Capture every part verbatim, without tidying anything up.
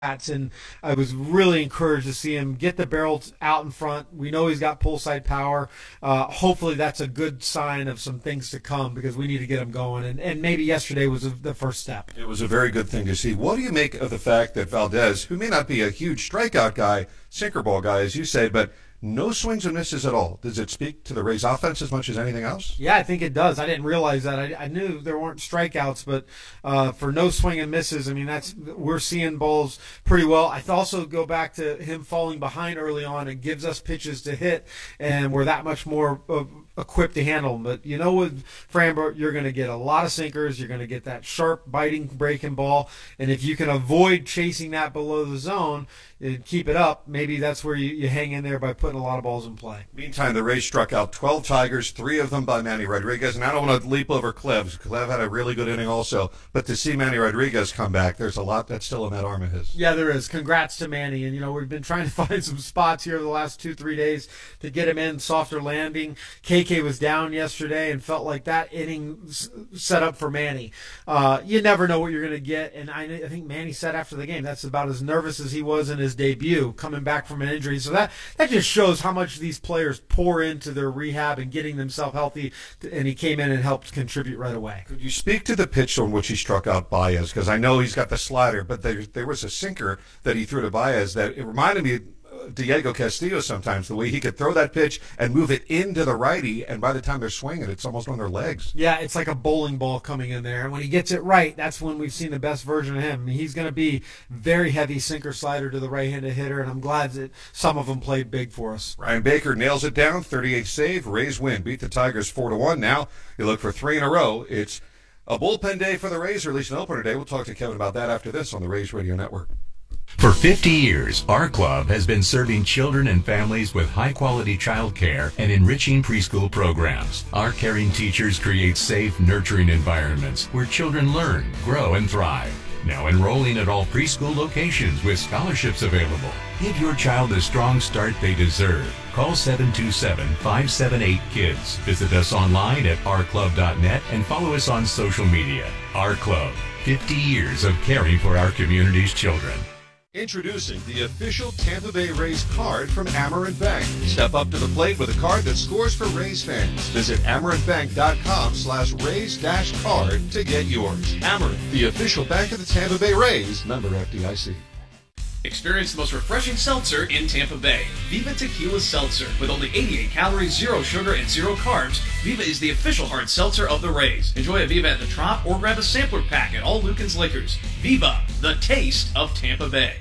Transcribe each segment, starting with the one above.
and I was really encouraged to see him get the barrels out in front. We know he's got pull side power. Uh, hopefully that's a good sign of some things to come because we need to get him going. And, and maybe yesterday was the first step. It was a very good thing to see. What do you make of the fact that Valdez, who may not be a huge strikeout guy, sinker ball guy, as you say, but no swings and misses at all? Does it speak to the Rays offense as much as anything else? Yeah, I think it does. I didn't realize that. I, I knew there weren't strikeouts, but uh, for no swing and misses, I mean, that's we're seeing balls pretty well. I also go back to him falling behind early on. It gives us pitches to hit, and we're that much more uh, equipped to handle them. But you know, with Framber, you're going to get a lot of sinkers. You're going to get that sharp, biting, breaking ball, and if you can avoid chasing that below the zone and keep it up, maybe that's where you, you hang in there by putting a lot of balls in play. Meantime, the Rays struck out twelve Tigers, three of them by Manny Rodriguez. And I don't want to leap over Clev. Clev had a really good inning also. But to see Manny Rodriguez come back, there's a lot that's still in that arm of his. Yeah, there is. Congrats to Manny. And, you know, we've been trying to find some spots here the last two, three days to get him in, softer landing. K K was down yesterday and felt like that inning set up for Manny. Uh, you never know what you're going to get. And I, I think Manny said after the game, that's about as nervous as he was in his debut coming back from an injury. So that, that just shows how much these players pour into their rehab and getting themselves healthy, and he came in and helped contribute right away. Could you speak to the pitch on which he struck out Baez? Because I know he's got the slider, but there, there was a sinker that he threw to Baez that it reminded me of Diego Castillo sometimes, the way he could throw that pitch and move it into the righty, and by the time they're swinging, it's almost on their legs. Yeah, it's like a bowling ball coming in there, and when he gets it right, that's when we've seen the best version of him. I mean, he's going to be very heavy sinker slider to the right-handed hitter, and I'm glad that some of them played big for us. Ryan Baker nails it down, thirty-eight save, Rays win, beat the Tigers four to one. Now you look for three in a row. It's a bullpen day for the Rays, or at least an opener day. We'll talk to Kevin about that after this on the Rays Radio Network. For fifty years, our club has been serving children and families with high-quality child care and enriching preschool programs. Our caring teachers create safe, nurturing environments where children learn, grow, and thrive. Now enrolling at all preschool locations with scholarships available. Give your child the strong start they deserve. Call seven two seven, five seven eight, KIDS. Visit us online at our club dot net and follow us on social media. Our Club, fifty years of caring for our community's children. Introducing the official Tampa Bay Rays card from Amerant Bank. Step up to the plate with a card that scores for Rays fans. Visit amerant bank dot com slash Rays dash card to get yours. Amerant, the official bank of the Tampa Bay Rays. Member F D I C. Experience the most refreshing seltzer in Tampa Bay. Viva Tequila Seltzer. With only eighty-eight calories, zero sugar, and zero carbs, Viva is the official hard seltzer of the Rays. Enjoy a Viva at the Trop or grab a sampler pack at all Lucan's Liquors. Viva, the taste of Tampa Bay.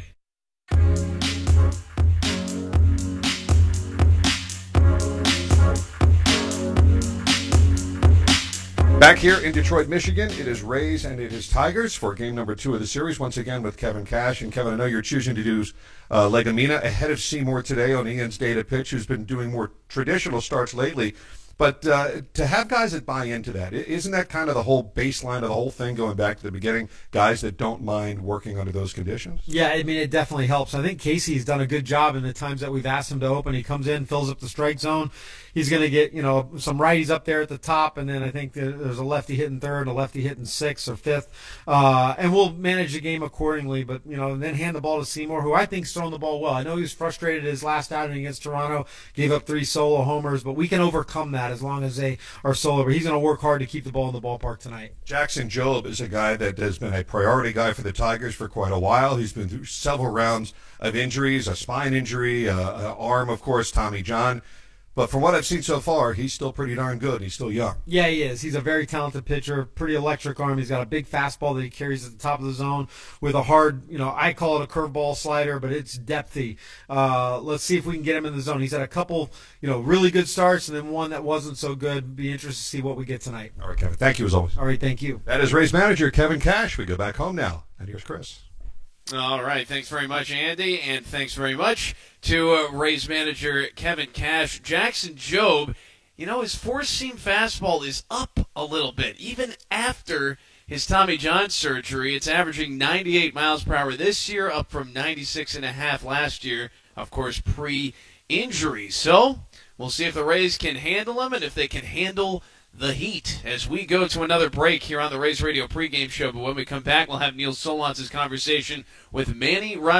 Back here in Detroit, Michigan, it is Rays and it is Tigers for game number two of the series. Once again with Kevin Cash. And Kevin, I know you're choosing to do uh, Legumina ahead of Seymour today on Ian's day to pitch, who's been doing more traditional starts lately. But uh, to have guys that buy into that, isn't that kind of the whole baseline of the whole thing going back to the beginning? Guys that don't mind working under those conditions? Yeah, I mean, it definitely helps. I think Casey's done a good job in the times that we've asked him to open. He comes in, fills up the strike zone. He's going to get, you know, some righties up there at the top, and then I think there's a lefty hitting third, a lefty hitting sixth or fifth. Uh, and we'll manage the game accordingly, but, you know, and then hand the ball to Seymour, who I think's throwing the ball well. I know he was frustrated his last outing against Toronto, gave up three solo homers, but we can overcome that as long as they are solo. But he's going to work hard to keep the ball in the ballpark tonight. Jackson Jobe is a guy that has been a priority guy for the Tigers for quite a while. He's been through several rounds of injuries, a spine injury, an arm, of course, Tommy John. But from what I've seen so far, he's still pretty darn good. He's still young. Yeah, he is. He's a very talented pitcher, pretty electric arm. He's got a big fastball that he carries at the top of the zone with a hard, you know, I call it a curveball slider, but it's depthy. Uh, let's see if we can get him in the zone. He's had a couple, you know, really good starts and then one that wasn't so good. Be interested to see what we get tonight. All right, Kevin. Thank you as always. All right, thank you. That is Rays manager Kevin Cash. We go back home now. And here's Chris. All right, thanks very much, Andy, and thanks very much to uh, Rays manager Kevin Cash. Jackson Jobe, you know, his four-seam fastball is up a little bit. Even after his Tommy John surgery, it's averaging ninety-eight miles per hour this year, up from ninety-six and a half last year, of course, pre-injury. So we'll see if the Rays can handle him and if they can handle the Heat as we go to another break here on the Rays Radio pregame show. But when we come back, we'll have Neil Solontz's conversation with Manny Rodriguez.